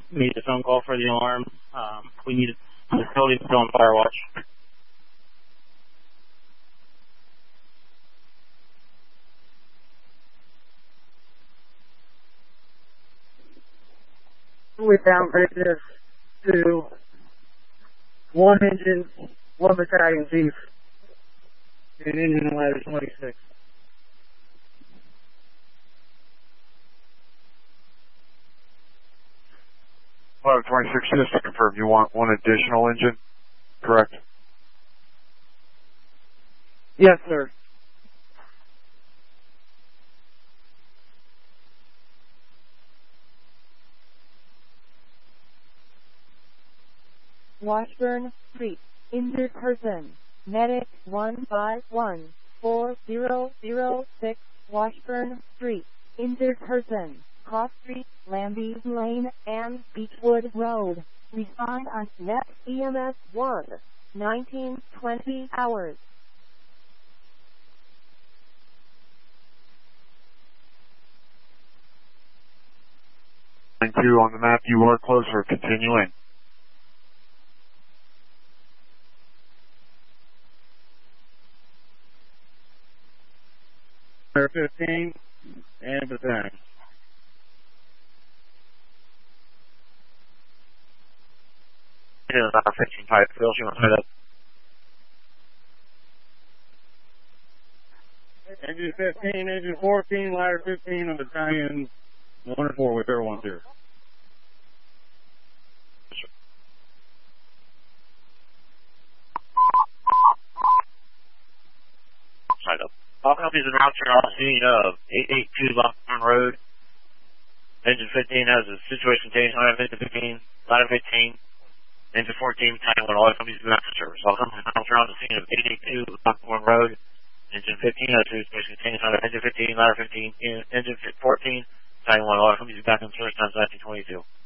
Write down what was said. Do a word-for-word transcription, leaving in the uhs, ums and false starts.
We need a phone call for the alarm. Um, we need the facility still on fire watch. We downgraded this to one engine, one battalion chief, and engine and ladder twenty-six. Ladder twenty-six, just to confirm, you want one additional engine, correct? Yes, sir. Washburn Street. Injured person. Medic one five one four zero zero six Washburn Street. Injured person. Cross Street, Lambie Lane, and Beechwood Road. Respond on next E M S one, nineteen twenty hours. Thank you. On the map, you are closer. Continuing. fifteen and battalion. It is our fifteen pipe field. You want to set up? Engine fifteen, engine fourteen, ladder fifteen, and battalion one and four, whichever one's here. Side up. All companies en route to our scene of eight eighty-two Lockdown Road. Engine fifteen has a situation changed on engine fifteen, ladder fifteen, engine fourteen, battalion one. All companies in active service. All companies en route around the scene of eight eighty-two Lockdown Road. Engine fifteen has a situation changed on engine fifteen, ladder fifteen, engine fourteen, battalion one. All companies back in service times nineteen twenty-two.